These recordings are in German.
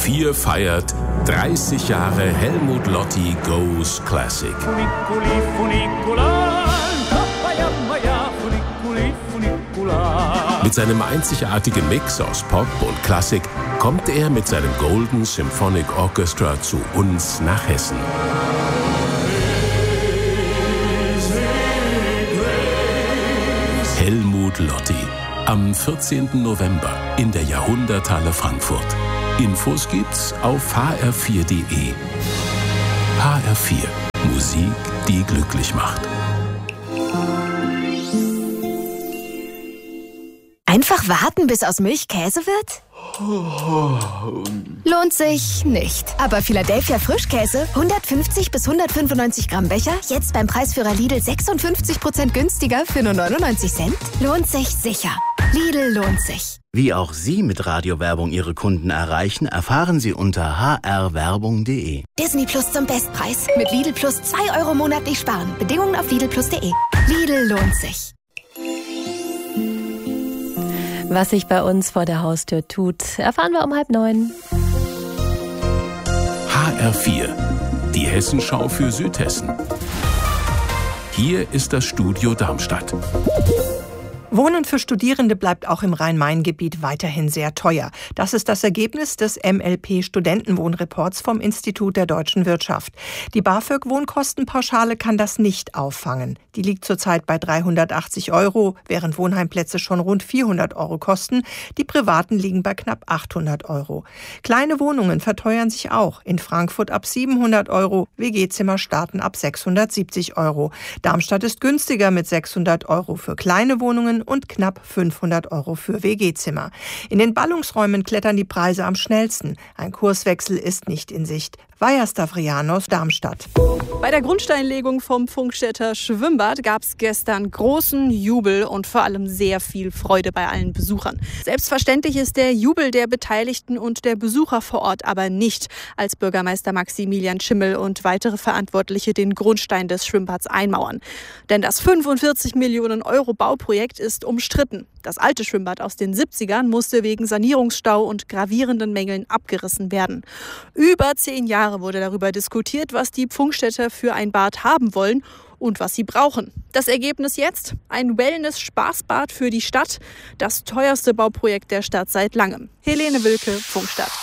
A4 feiert 30 Jahre Helmut Lotti Goes Classic. Mit seinem einzigartigen Mix aus Pop und Klassik kommt er mit seinem Golden Symphonic Orchestra zu uns nach Hessen. Helmut Lotti. Am 14. November in der Jahrhunderthalle Frankfurt. Infos gibt's auf hr4.de. HR4. Musik, die glücklich macht. Einfach warten, bis aus Milch Käse wird? Lohnt sich nicht. Aber Philadelphia Frischkäse, 150 bis 195 Gramm Becher, jetzt beim Preisführer Lidl 56% günstiger für nur 99 Cent? Lohnt sich sicher. Lidl lohnt sich. Wie auch Sie mit Radiowerbung Ihre Kunden erreichen, erfahren Sie unter hrwerbung.de. Disney Plus zum Bestpreis. Mit Lidl Plus 2 € monatlich sparen. Bedingungen auf lidlplus.de. Lidl lohnt sich. Was sich bei uns vor der Haustür tut, erfahren wir um 8:30. HR4, die Hessenschau für Südhessen. Hier ist das Studio Darmstadt. Wohnen für Studierende bleibt auch im Rhein-Main-Gebiet weiterhin sehr teuer. Das ist das Ergebnis des MLP-Studentenwohnreports vom Institut der deutschen Wirtschaft. Die BAföG-Wohnkostenpauschale kann das nicht auffangen. Die liegt zurzeit bei 380 €, während Wohnheimplätze schon rund 400 € kosten. Die privaten liegen bei knapp 800 €. Kleine Wohnungen verteuern sich auch. In Frankfurt ab 700 €, WG-Zimmer starten ab 670 €. Darmstadt ist günstiger mit 600 € für kleine Wohnungen und knapp 500 € für WG-Zimmer. In den Ballungsräumen klettern die Preise am schnellsten. Ein Kurswechsel ist nicht in Sicht. Vaja Stavrianos, Darmstadt. Bei der Grundsteinlegung vom Pfungstädter Schwimmbad gab es gestern großen Jubel und vor allem sehr viel Freude bei allen Besuchern. Selbstverständlich ist der Jubel der Beteiligten und der Besucher vor Ort aber nicht, als Bürgermeister Maximilian Schimmel und weitere Verantwortliche den Grundstein des Schwimmbads einmauern. Denn das 45 Millionen € Bauprojekt ist umstritten. Das alte Schwimmbad aus den 70ern musste wegen Sanierungsstau und gravierenden Mängeln abgerissen werden. Über 10 Jahre wurde darüber diskutiert, was die Pfungstädter für ein Bad haben wollen und was sie brauchen. Das Ergebnis jetzt? Ein Wellness-Spaßbad für die Stadt. Das teuerste Bauprojekt der Stadt seit langem. Helene Wilke, Pfungstadt.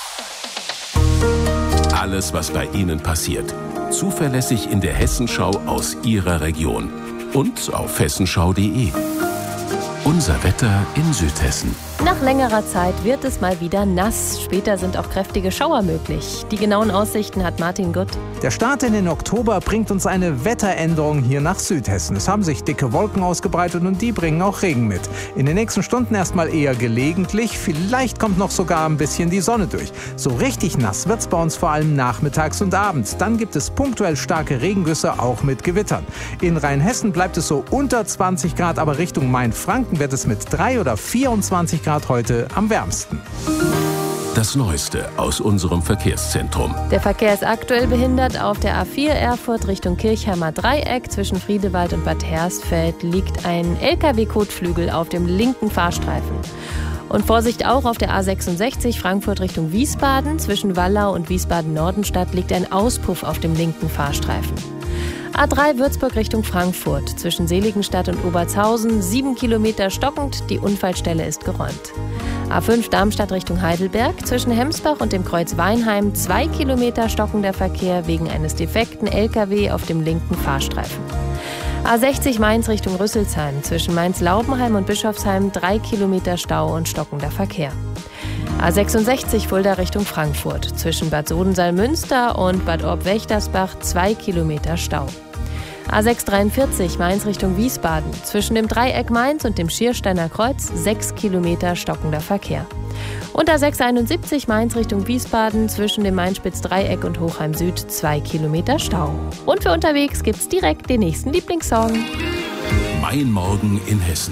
Alles, was bei Ihnen passiert. Zuverlässig in der Hessenschau aus Ihrer Region. Und auf hessenschau.de. Unser Wetter in Südhessen. Nach längerer Zeit wird es mal wieder nass. Später sind auch kräftige Schauer möglich. Die genauen Aussichten hat Martin Gutt. Der Start in den Oktober bringt uns eine Wetteränderung hier nach Südhessen. Es haben sich dicke Wolken ausgebreitet und die bringen auch Regen mit. In den nächsten Stunden erstmal eher gelegentlich. Vielleicht kommt noch sogar ein bisschen die Sonne durch. So richtig nass wird's bei uns vor allem nachmittags und abends. Dann gibt es punktuell starke Regengüsse, auch mit Gewittern. In Rheinhessen bleibt es so unter 20 Grad, aber Richtung Main-Franken wird es mit 3 oder 24 Grad heute am wärmsten. Das Neueste aus unserem Verkehrszentrum. Der Verkehr ist aktuell behindert. Auf der A4 Erfurt Richtung Kirchheimer Dreieck zwischen Friedewald und Bad Hersfeld liegt ein LKW-Kotflügel auf dem linken Fahrstreifen. Und Vorsicht auch auf der A66 Frankfurt Richtung Wiesbaden. Zwischen Wallau und Wiesbaden-Nordenstadt liegt ein Auspuff auf dem linken Fahrstreifen. A3 Würzburg Richtung Frankfurt. Zwischen Seligenstadt und Obertshausen 7 Kilometer stockend. Die Unfallstelle ist geräumt. A5 Darmstadt Richtung Heidelberg. Zwischen Hemsbach und dem Kreuz Weinheim 2 Kilometer stockender Verkehr wegen eines defekten LKW auf dem linken Fahrstreifen. A60 Mainz Richtung Rüsselsheim. Zwischen Mainz-Laubenheim und Bischofsheim 3 Kilometer Stau und stockender Verkehr. A66 Fulda Richtung Frankfurt. Zwischen Bad Sodensaal-Münster und Bad Orb-Wächtersbach 2 Kilometer Stau. A643 Mainz Richtung Wiesbaden. Zwischen dem Dreieck Mainz und dem Schiersteiner Kreuz 6 Kilometer stockender Verkehr. Und A671 Mainz Richtung Wiesbaden. Zwischen dem Mainspitz-Dreieck und Hochheim Süd 2 Kilometer Stau. Und für unterwegs gibt's direkt den nächsten Lieblingssong. Mein Morgen in Hessen.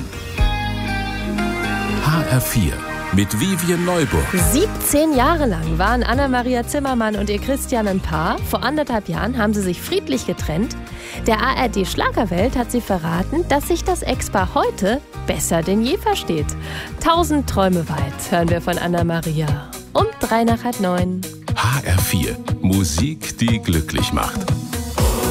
HR4 mit Vivian Neuburg. 17 Jahre lang waren Anna-Maria Zimmermann und ihr Christian ein Paar. Vor 1,5 Jahren haben sie sich friedlich getrennt. Der ARD Schlagerwelt hat sie verraten, dass sich das Ex-Paar heute besser denn je versteht. 1000 Träume weit hören wir von Anna-Maria. Um 8:03. HR4. Musik, die glücklich macht.